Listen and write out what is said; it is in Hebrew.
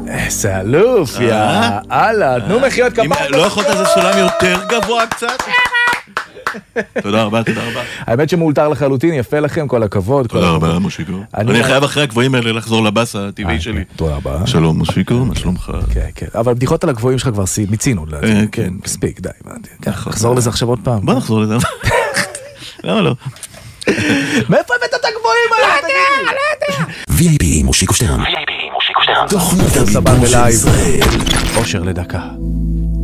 איזה אלוף, יא אללה, תנו מחיאות כפיים. לא יכולת איזה סולם יותר גבוה קצת? תודה רבה, תודה רבה. האמת שמאולתר לחלוטין, יפה לכם, כל הכבוד. תודה רבה, מושיקו. אני חייב אחרי הגבוהים האלה לחזור לבאס הטבעי שלי. תודה רבה. שלום, מושיקו, מה שלומך? כן, כן. אבל בדיחות על הגבוהים שלך כבר מיצינו. כן. מספיק, די. נחזור לזה עכשיו עוד פעם. בוא נחזור לזה. למה לא? מאיפה הבאת את הגבוהים האלה? VIP עם מושיקו שטרן. תוכנית הדיבור של ישראל. אושר לדקה.